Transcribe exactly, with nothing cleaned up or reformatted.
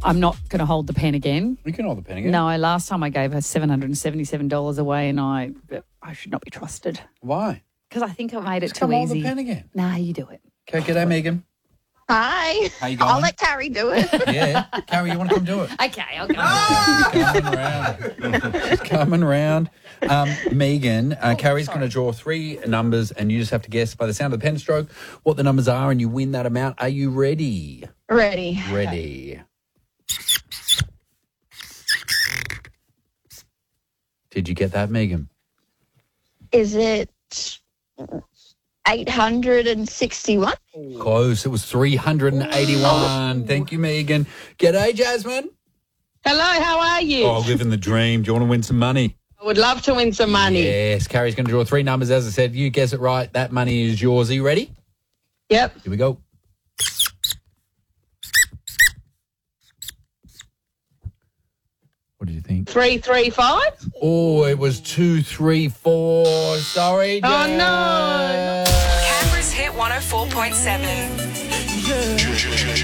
I'm not going to hold the pen again. You can hold the pen again. No, last time I gave her seven hundred seventy-seven dollars away and I I should not be trusted. Why? Because I think I made it Just too come hold easy. the pen again. Nah, you do it. Okay, g'day, Megan. Hi. How you going? I'll let Carrie do it. Yeah. Carrie, you want to come do it? Okay, I'll go. Coming round. She's coming round. Um, Megan, uh, Carrie's going to draw three numbers and you just have to guess by the sound of the pen stroke what the numbers are and you win that amount. Are you ready? Ready. Ready. Did you get that, Megan? Is it eight hundred sixty-one? Close. It was three hundred eighty-one. Thank you, Megan. G'day, Jasmine. Hello, how are you? Oh, living the dream. Do you want to win some money? I would love to win some money. Yes. Carrie's going to draw three numbers. As I said, you guess it right. That money is yours. Are you ready? Yep. Here we go. What did you think? Three, three, five. Oh, it was two, three, four. Sorry, Oh, Jess. no. Canberra's Hit one oh four point seven.